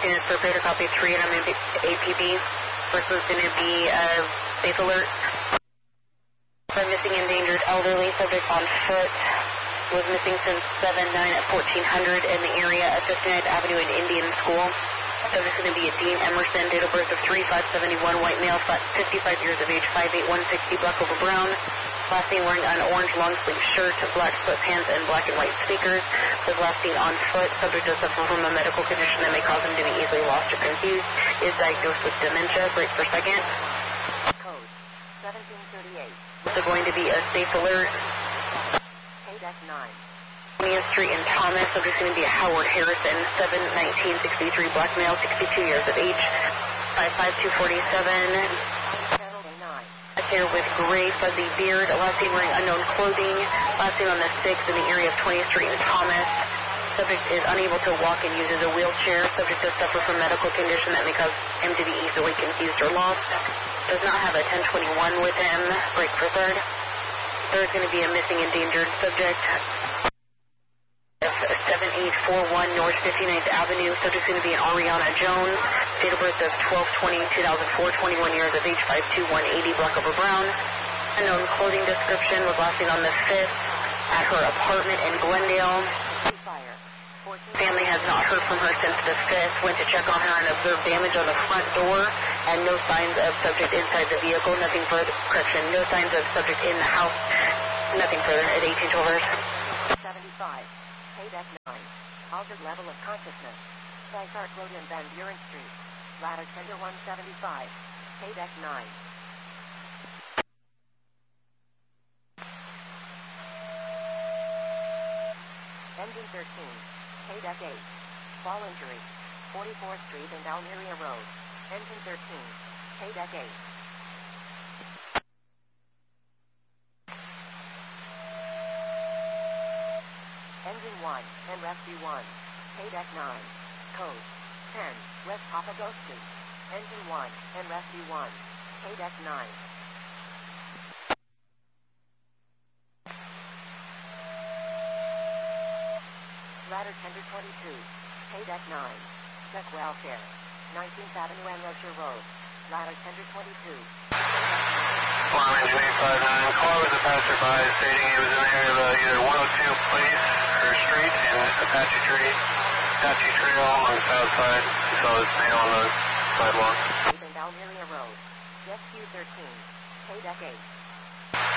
units for Beta copy 3 and I'm in APB. First one's going to be safe alert. For missing endangered elderly subject on foot. Was missing since 7/9 at 1400 in the area of 59th Avenue and Indian School. Subject's going to be a Dean Emerson, date of birth of 3/5/71, white male, 55 years of age, 5'8", 160, black over brown. Last seen wearing an orange long sleeve shirt, black sweatpants, and black and white sneakers. Was last seen on foot. Subject does suffer from a medical condition that may cause him to be easily lost or confused. Is diagnosed with dementia. Break per second. Code 1738. So going to be a safe alert. KDEC 9. 20th Street in Thomas. Subject's going to be a Howard Harrison, 7/19/63, black male, 62 years of age, 5'5", 247. Here with gray fuzzy beard, last seen wearing unknown clothing, last seen on the 6th in the area of 20th Street in Thomas. Subject is unable to walk and uses a wheelchair. Subject does suffer from medical condition that may cause him to be easily confused or lost. Does not have a 1021 with him. Break for third. There's going to be a missing endangered subject. 7841 North 59th Avenue. Subject's going to be an Ariana Jones. Date of birth of 12/20/2004, 21 years of age, 5'2", 180, black over brown. Unknown clothing description. Was last seen on the 5th at her apartment in Glendale. Family has not heard from her since the 5th. Went to check on her and observed damage on the front door and no signs of subject inside the vehicle. Nothing further. Correction. No signs of subject in the house. Nothing further at 18 hours. 75. KDEC 9. Altered level of consciousness. Dysart Road and Van Buren Street. Ladder tender 175. KDEC 9. Engine 13. KDEC 8. Fall injury. 44th Street and Almeria Road. Engine 13. KDEC 8. Engine 1 and Rescue 1. KDEC 9. Code 10. West Papago Street. Engine 1 and Rescue 1. KDEC 9. Ladder tender 22. KDEC 9. Duck Welfare. 19th Avenue and Rocher Road. Ladder tender 22. Farm engine 859. Call with a passerby stating he was in the area of either 102 Place or Street and Apache Trail on the south side. He saw this male on the sidewalk.